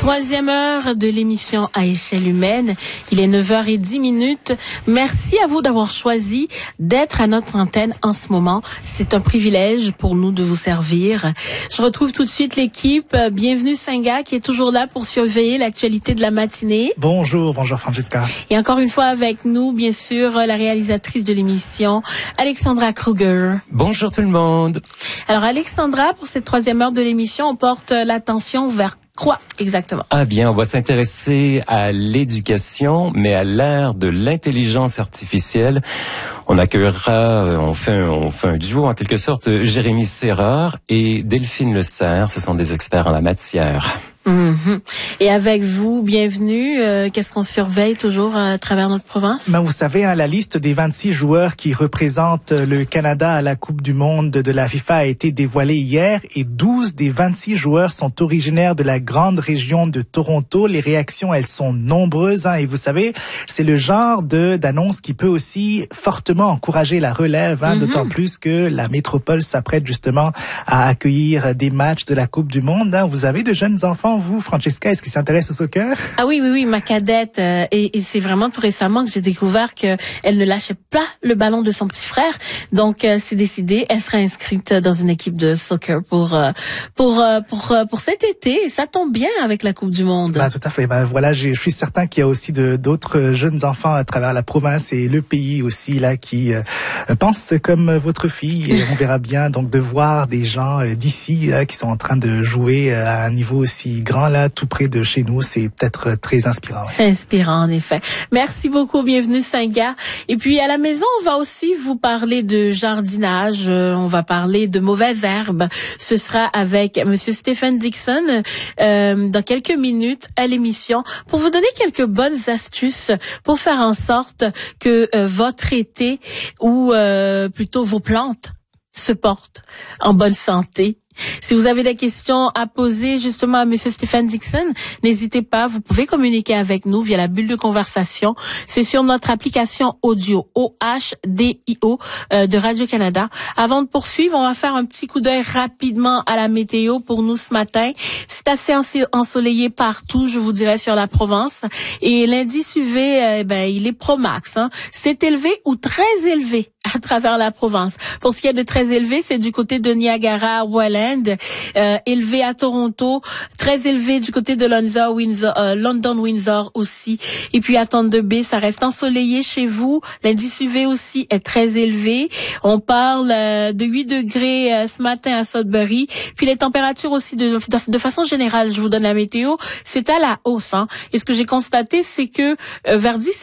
Troisième heure de l'émission à échelle humaine. Il est 9h10. Merci à vous d'avoir choisi d'être à notre antenne en ce moment. C'est un privilège pour nous de vous servir. Je retrouve tout de suite l'équipe. Bienvenue Senga qui est toujours là pour surveiller l'actualité de la matinée. Bonjour Francesca. Et encore une fois avec nous, bien sûr, la réalisatrice de l'émission, Alexandra Kruger. Bonjour tout le monde. Alors Alexandra, pour cette troisième heure de l'émission, on porte l'attention vers quoi exactement? Ah bien, on va s'intéresser à l'éducation, mais à l'ère de l'intelligence artificielle. On accueillera, on fait un duo en quelque sorte, Jérémy Serrard et Delphine Le Serre. Ce sont des experts en la matière. Mm-hmm. Et avec vous, bienvenue. Qu'est-ce qu'on surveille toujours à travers notre province? Vous savez, la liste des 26 joueurs qui représentent le Canada à la Coupe du Monde de la FIFA a été dévoilée hier et 12 des 26 joueurs sont originaires de la grande région de Toronto. Les réactions, elles sont nombreuses, et vous savez, c'est le genre d'annonce qui peut aussi fortement encourager la relève, d'autant plus que la métropole s'apprête justement à accueillir des matchs de la Coupe du Monde. Vous avez de jeunes enfants, vous, Francesca, est-ce qu'ils s'intéressent au soccer? Ah oui, ma cadette, et c'est vraiment tout récemment que j'ai découvert qu'elle ne lâchait pas le ballon de son petit frère. Donc, c'est décidé, elle sera inscrite dans une équipe de soccer pour cet été. Et ça tombe bien avec la Coupe du Monde. Tout à fait. Voilà, je suis certain qu'il y a aussi d'autres jeunes enfants à travers la province et le pays aussi, là, qui pensent comme votre fille. Et on verra bien, donc, de voir des gens d'ici, qui sont en train de jouer à un niveau aussi grand, là, tout près de chez nous. C'est peut-être très inspirant. Ouais. C'est inspirant, en effet. Merci beaucoup. Bienvenue, Senga. Et puis, à la maison, on va aussi vous parler de jardinage. On va parler de mauvaises herbes. Ce sera avec Monsieur Stephen Dixon, dans quelques minutes à l'émission pour vous donner quelques bonnes astuces pour faire en sorte que votre été ou plutôt vos plantes se portent en bonne santé. Si vous avez des questions à poser justement à Monsieur Stephen Dixon, n'hésitez pas, vous pouvez communiquer avec nous via la bulle de conversation. C'est sur notre application audio, OHDIO de Radio-Canada. Avant de poursuivre, on va faire un petit coup d'œil rapidement à la météo pour nous ce matin. C'est assez ensoleillé partout, je vous dirais, sur la Provence. Et l'indice UV, il est pro-max. C'est élevé ou très élevé à travers la Provence. Pour ce qui est de très élevé, c'est du côté de Niagara, Welland, élevé à Toronto, très élevé du côté de London, Windsor aussi. Et puis à Thunder Bay, ça reste ensoleillé chez vous. L'indice UV aussi est très élevé. On parle de 8 degrés ce matin à Sudbury. Puis les températures aussi, de façon générale, je vous donne la météo, c'est à la hausse. Et ce que j'ai constaté, c'est que vers 17